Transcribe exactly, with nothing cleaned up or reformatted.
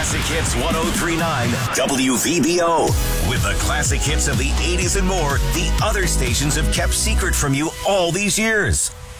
Classic Hits one oh three point nine W V B O. With the classic hits of the eighties and more, the other stations have kept secret from you all these years.